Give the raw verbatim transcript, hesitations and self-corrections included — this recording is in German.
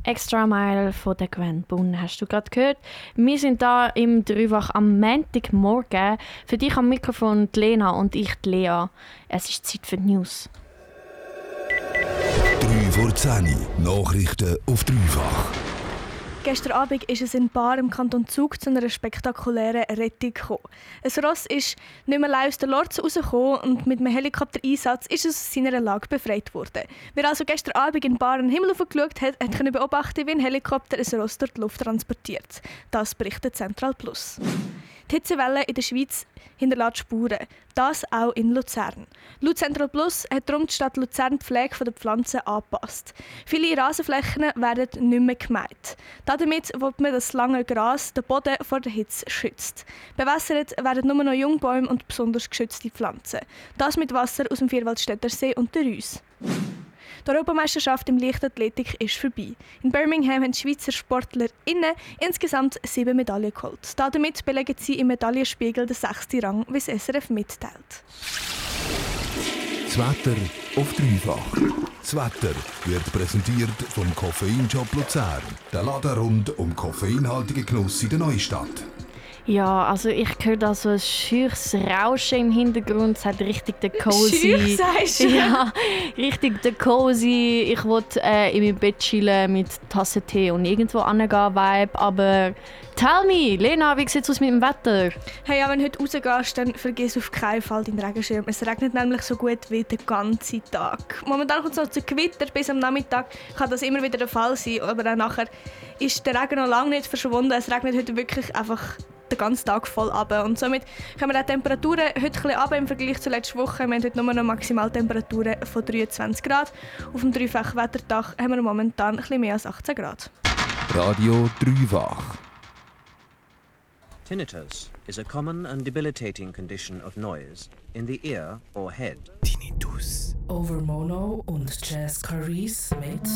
Extra Mile von der Gwen Bunn hast du gerade gehört. Wir sind da im Dreifach am Montagmorgen. Für dich am Mikrofon die Lena und ich die Lea. Es ist Zeit für die News. drei vor zehn, Nachrichten auf Dreifach. Gestern Abend ist es in Bar im Kanton Zug zu einer spektakulären Rettung gekommen. Ein Ross ist nicht mehr allein aus der Lorz rausgekommen und mit einem Helikoptereinsatz ist es aus seiner Lage befreit worden. Wer also gestern Abend in Bar in den Himmel geschaut hat, hat können beobachten, wie ein Helikopter ein Ross durch die Luft transportiert. Das berichtet Central Plus. Die Hitzewelle in der Schweiz hinterlässt Spuren. Das auch in Luzern. Laut Central Plus hat darum die Stadt Luzern die Pflege der Pflanzen angepasst. Viele Rasenflächen werden nicht mehr gemäht. Damit will man das lange Gras den Boden vor der Hitze schützt. Bewässert werden nur noch Jungbäume und besonders geschützte Pflanzen. Das mit Wasser aus dem Vierwaldstätter See und der Reuss. Die Europameisterschaft im Leichtathletik ist vorbei. In Birmingham haben die Schweizer SportlerInnen insgesamt sieben Medaillen geholt. Damit belegen sie im Medaillenspiegel den sechsten Rang, wie es S R F mitteilt. Das Wetter auf Dreifach. Das Wetter wird präsentiert vom Koffeinshop Luzern. Der Laden rund um koffeinhaltige Genuss in der Neustadt. Ja, also ich höre da so ein scheues Rauschen im Hintergrund. Es hat richtig den cozy. Scheuch, sagst du? Ja, richtig den cozy. Ich will äh, in meinem Bett chillen mit Tasse Tee und irgendwo hingehen Vibe. Aber tell me, Lena, wie sieht es aus mit dem Wetter? Hey, ja, wenn du heute rausgehst, dann vergiss auf keinen Fall deinen Regenschirm. Es regnet nämlich so gut wie den ganzen Tag. Momentan kommt es noch zu Gewitter bis am Nachmittag. Kann das immer wieder der Fall sein, aber dann nachher ist der Regen noch lange nicht verschwunden. Es regnet heute wirklich einfach den ganzen Tag voll runter. Und somit kommen die Temperaturen heute ein bisschen runter im Vergleich zur letzten Woche. Wir haben heute nur noch Maximaltemperaturen von dreiundzwanzig Grad. Auf dem dreifachen Wetterdach haben wir momentan ein bisschen mehr als achtzehn Grad. Radio Dreifach. Tinnitus is a common and debilitating condition of noise in the ear or head. Tinnitus. Over Mono und Jazz Caris mit